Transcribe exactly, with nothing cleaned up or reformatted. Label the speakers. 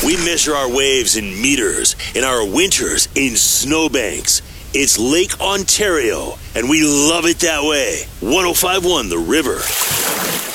Speaker 1: We measure our waves in meters and our winters in snowbanks. It's Lake Ontario, and we love it that way. one oh five point one The River.